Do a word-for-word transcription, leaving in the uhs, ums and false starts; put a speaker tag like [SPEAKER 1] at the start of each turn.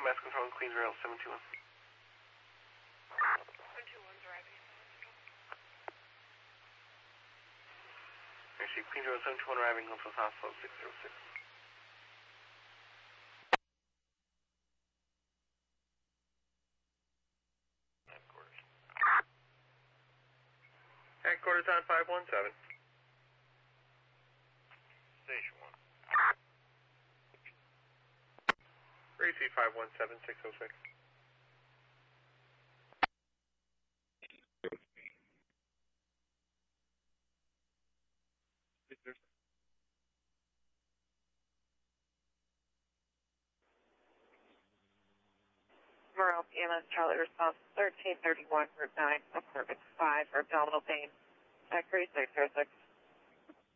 [SPEAKER 1] E M S control, Queens Rail seven two one.
[SPEAKER 2] seven two one driving.
[SPEAKER 1] Actually, Queens Rail seven two one arriving, Hillsville Hospital six zero six.
[SPEAKER 3] Headquarters.
[SPEAKER 4] Headquarters on five one seven.
[SPEAKER 3] Station one.
[SPEAKER 4] Receive five one seven six oh six.
[SPEAKER 2] Morale E M S Charlie response thirteen thirty-one, Route nine, apartment five for abdominal pain. Accuracy six zero six.